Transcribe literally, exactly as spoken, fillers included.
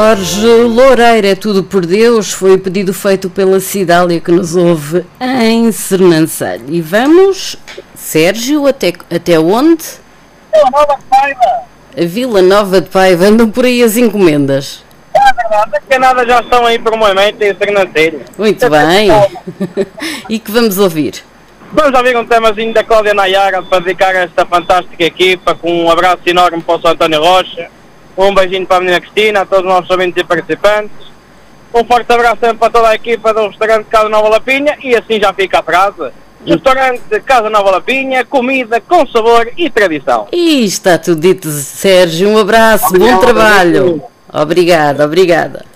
Jorge Loureiro, é tudo por Deus, foi o pedido feito pela Cidália que nos ouve em Sernancelho. E vamos, Sérgio, até, até onde? Vila Nova de Paiva. A Vila Nova de Paiva, andam por aí as encomendas. É verdade, as canadas já estão aí por um momento em Sernancelho. Muito bem. E que vamos ouvir? Vamos ouvir um temazinho da Cláudia Nayara para dedicar a esta fantástica equipa, com um abraço enorme para o Sr. António Rocha. Um beijinho para a menina Cristina, a todos os nossos ouvintes e participantes. Um forte abraço sempre para toda a equipa do restaurante Casa Nova Lapinha e assim já fica a frase. Restaurante Casa Nova Lapinha, comida com sabor e tradição. E está tudo dito, Sérgio. Um abraço, Obrigado, bom trabalho. obrigado. Obrigada, obrigada.